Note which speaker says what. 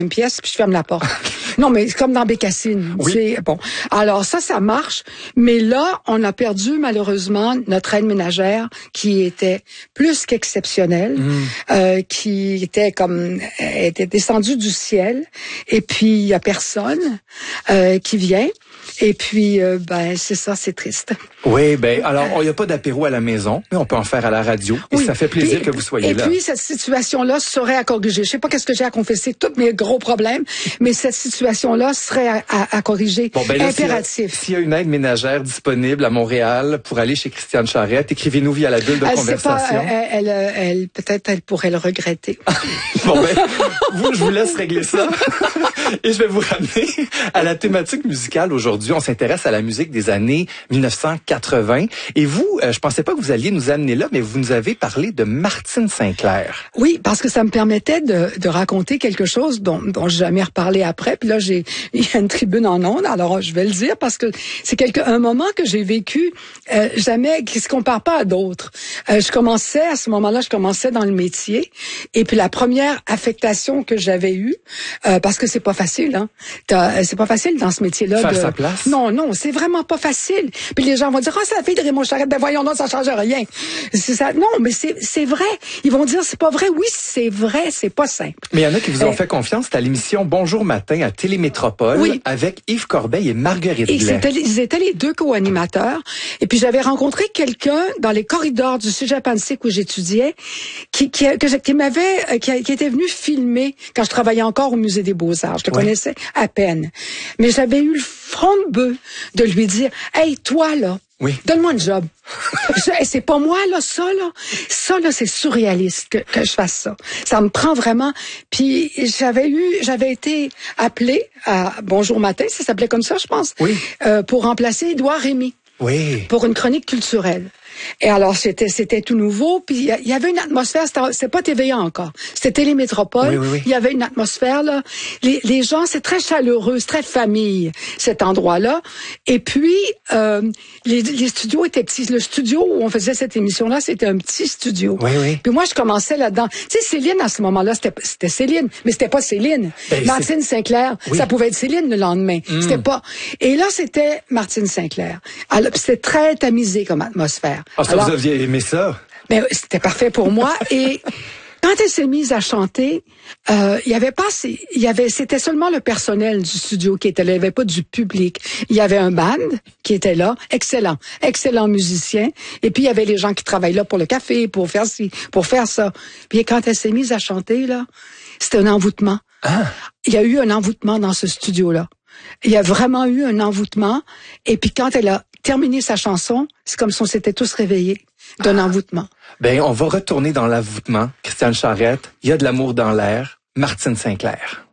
Speaker 1: une pièce, puis je ferme la porte. Non, mais c'est comme dans Bécassine.
Speaker 2: Oui.
Speaker 1: C'est bon. Alors ça marche. Mais là, on a perdu malheureusement notre aide ménagère qui était plus qu'exceptionnelle, qui était était descendue du ciel. Et puis il y a personne qui vient. Et puis c'est ça, c'est triste.
Speaker 2: Oui, alors il n'y a pas d'apéro à la maison, mais on peut en faire à la radio. Et ça fait plaisir que vous soyez là.
Speaker 1: Et puis cette situation-là serait à corriger. Je sais pas qu'est-ce que j'ai à confesser, tous mes gros problèmes, mais cette situation-là serait à corriger.
Speaker 2: Bon, là,
Speaker 1: impératif.
Speaker 2: S'il y a une aide ménagère disponible à Montréal pour aller chez Christiane Charette, écrivez-nous via la bulle de conversation.
Speaker 1: Peut-être elle pourrait le regretter.
Speaker 2: Bon, je vous laisse régler ça. Et je vais vous ramener à la thématique musicale aujourd'hui. On s'intéresse à la musique des années 1980. Et vous, je pensais pas que vous alliez nous amener là, mais vous nous avez parlé de Martine St-Clair.
Speaker 1: Oui, parce que ça me permettait de raconter quelque chose dont j'ai jamais reparlé après. Puis là, il y a une tribune en ondes, alors je vais le dire parce que c'est un moment que j'ai vécu jamais, qui se compare pas à d'autres. À ce moment-là, je commençais dans le métier. Et puis la première affectation que j'avais eue, parce que c'est pas facile, hein. C'est pas facile dans ce métier-là.
Speaker 2: Faire sa place?
Speaker 1: Non, c'est vraiment pas facile. Puis les gens vont dire, c'est la fille de Raymond Charette. Ben voyons, non, ça change rien. C'est ça. Non, mais c'est vrai. Ils vont dire, c'est pas vrai. Oui, c'est vrai, c'est pas simple.
Speaker 2: Mais il y en a qui vous ont fait confiance. C'était à l'émission Bonjour Matin à Télémétropole, avec Yves Corbeil et Marguerite Blais.
Speaker 1: Ils étaient les deux co-animateurs. Et puis j'avais rencontré quelqu'un dans les corridors du Cégep Annecy où j'étudiais, qui était venu filmer quand je travaillais encore au Musée des Beaux-Arts. Je le connaissais à peine. Mais j'avais eu le front de bœuf de lui dire, hey, toi, là, donne-moi un job. C'est pas moi, là, ça, là, c'est surréaliste que je fasse ça. Ça me prend vraiment. Puis j'avais été appelée à Bonjour Matin, ça s'appelait comme ça, je pense, pour remplacer Édouard Rémy.
Speaker 2: Oui.
Speaker 1: Pour une chronique culturelle. Et alors, c'était tout nouveau, puis il y avait une atmosphère, c'était pas TVA encore, c'était Télémétropole, il y avait une atmosphère, là, les gens, c'est très chaleureux, c'est très famille, cet endroit-là, et puis, les studios étaient petits, le studio où on faisait cette émission-là, c'était un petit studio. Puis moi, je commençais là-dedans, tu sais, Céline, à ce moment-là, c'était Céline, mais c'était pas Céline. Martine St-Clair, ça pouvait être Céline le lendemain, c'était pas, et là, c'était Martine St-Clair. Alors, c'était très tamisé comme atmosphère.
Speaker 2: Alors, vous aviez aimé ça?
Speaker 1: Mais c'était parfait pour moi. Et quand elle s'est mise à chanter, c'était seulement le personnel du studio qui était là. Il n'y avait pas du public. Il y avait un band qui était là, excellent musicien. Et puis il y avait les gens qui travaillent là pour le café, pour faire ci, pour faire ça. Puis quand elle s'est mise à chanter là, c'était un envoûtement. Il y a eu un envoûtement dans ce studio-là. Il y a vraiment eu un envoûtement. Et puis quand elle a terminé sa chanson, c'est comme si on s'était tous réveillés d'un envoûtement.
Speaker 2: On va retourner dans l'envoûtement. Christiane Charette, il y a de l'amour dans l'air. Martine St-Clair.